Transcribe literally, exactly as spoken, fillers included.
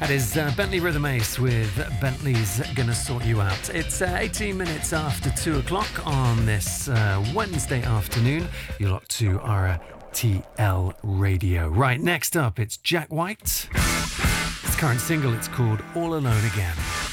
That is uh, Bentley Rhythm Ace with Bentley's Gonna Sort You Out. It's uh, eighteen minutes after two o'clock on this uh, Wednesday afternoon. You're locked to R T L Radio. Right, next up, it's Jack White. His current single, it's called All Alone Again.